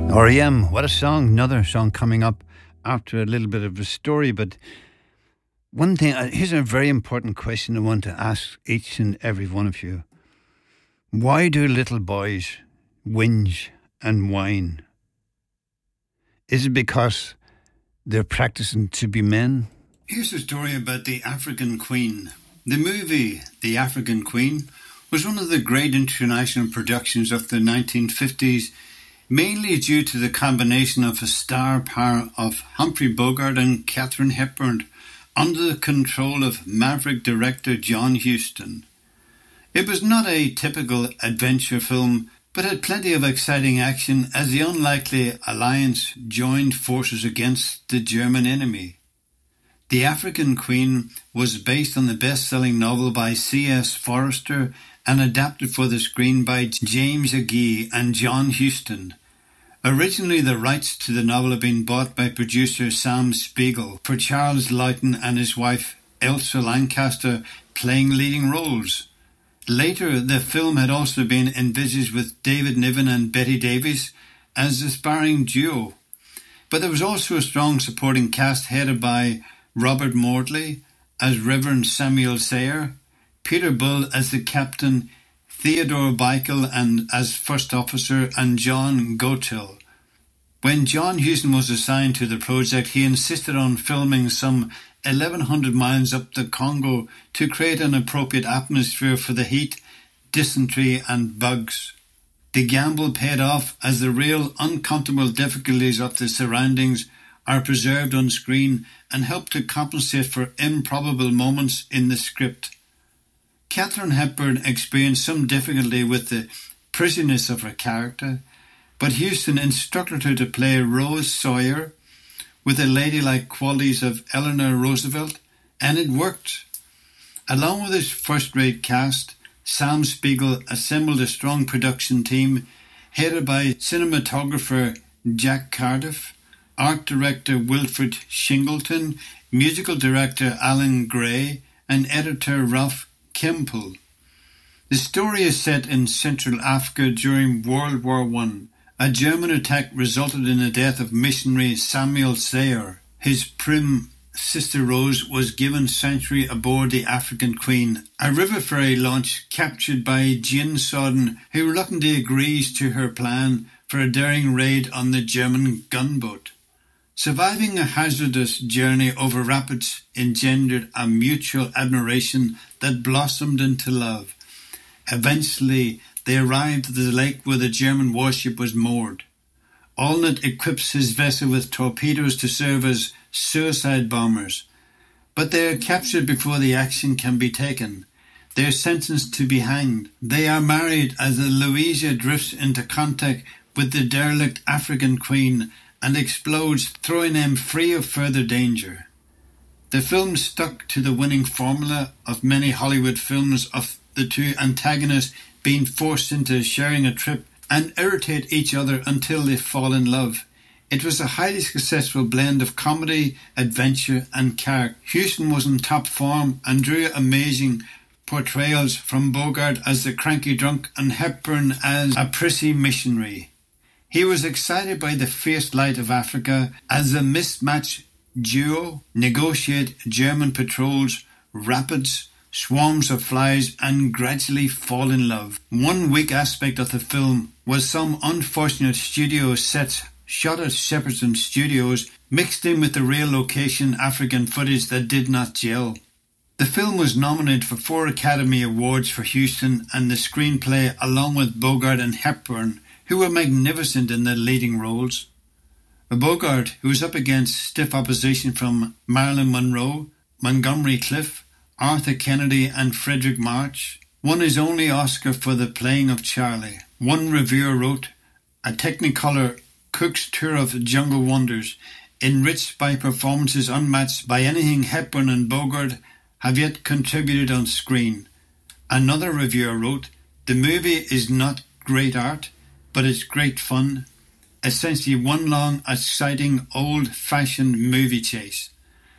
R.E.M., what a song. Another song coming up after a little bit of a story. But one thing, here's a very important question I want to ask each and every one of you. Why do little boys whinge and whine? Is it because they're practicing to be men? Here's a story about the African Queen. The movie The African Queen was one of the great international productions of the 1950s, mainly due to the combination of the star power of Humphrey Bogart and Katharine Hepburn under the control of maverick director John Huston. It was not a typical adventure film, but had plenty of exciting action as the unlikely alliance joined forces against the German enemy. The African Queen was based on the best-selling novel by C.S. Forester and adapted for the screen by James Agee and John Huston. Originally, the rights to the novel had been bought by producer Sam Spiegel for Charles Laughton and his wife Elsa Lanchester playing leading roles. Later, the film had also been envisaged with David Niven and Bette Davis as a sparring duo. But there was also a strong supporting cast headed by Robert Mortley as Reverend Samuel Sayer, Peter Bull as the captain, Theodore Beichel and as first officer, and John Gotill. When John Huston was assigned to the project, he insisted on filming some 1,100 miles up the Congo to create an appropriate atmosphere for the heat, dysentery and bugs. The gamble paid off as the real uncomfortable difficulties of the surroundings are preserved on screen and help to compensate for improbable moments in the script. Katharine Hepburn experienced some difficulty with the prissiness of her character, but Huston instructed her to play Rose Sawyer with the ladylike qualities of Eleanor Roosevelt, and it worked. Along with his first-rate cast, Sam Spiegel assembled a strong production team headed by cinematographer Jack Cardiff, art director Wilfred Shingleton, musical director Alan Gray, and editor Ralph Kemple. The story is set in Central Africa during World War I. A German attack resulted in the death of missionary Samuel Sayer. His prim sister Rose was given sanctuary aboard the African Queen, a river ferry launch captured by Jane Sodden, who reluctantly agrees to her plan for a daring raid on the German gunboat. Surviving a hazardous journey over rapids engendered a mutual admiration that blossomed into love. Eventually, they arrived at the lake where the German warship was moored. Allnutt equips his vessel with torpedoes to serve as suicide bombers, but they are captured before the action can be taken. They are sentenced to be hanged. They are married as the Louisa drifts into contact with the derelict African Queen and explodes, throwing them free of further danger. The film stuck to the winning formula of many Hollywood films of the two antagonists being forced into sharing a trip and irritate each other until they fall in love. It was a highly successful blend of comedy, adventure and character. Huston was in top form and drew amazing portrayals from Bogart as the cranky drunk and Hepburn as a prissy missionary. He was excited by the fierce light of Africa as a mismatched duo negotiate German patrols, rapids, swarms of flies and gradually fall in love. One weak aspect of the film was some unfortunate studio sets shot at Shepperton Studios mixed in with the real location African footage that did not gel. The film was nominated for 4 Academy Awards for Huston and the screenplay along with Bogart and Hepburn, who were magnificent in their leading roles. Bogart, who was up against stiff opposition from Marilyn Monroe, Montgomery Clift, Arthur Kennedy and Frederick March, won his only Oscar for the playing of Charlie. One reviewer wrote, "A Technicolor Cook's tour of Jungle Wonders, enriched by performances unmatched by anything Hepburn and Bogart have yet contributed on screen." Another reviewer wrote, "The movie is not great art, but it's great fun. Essentially one long, exciting, old-fashioned movie chase."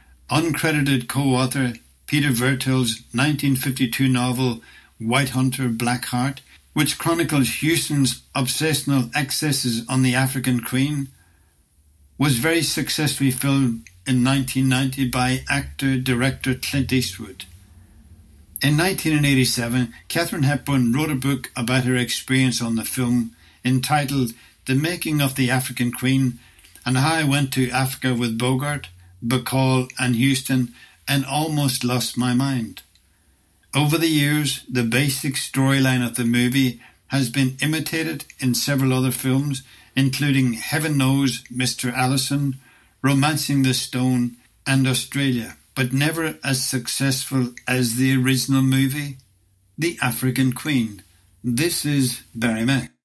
Uncredited co-author Peter Vertil's 1952 novel White Hunter, Black Heart which chronicles Houston's obsessional excesses on the African Queen, was very successfully filmed in 1990 by actor-director Clint Eastwood. In 1987, Katharine Hepburn wrote a book about her experience on the film entitled The Making of the African Queen and How I Went to Africa with Bogart, Bacall and Houston and Almost Lost My Mind. Over the years, the basic storyline of the movie has been imitated in several other films, including Heaven Knows Mr. Allison, Romancing the Stone, and Australia, but never as successful as the original movie, The African Queen. This is Barry Mack.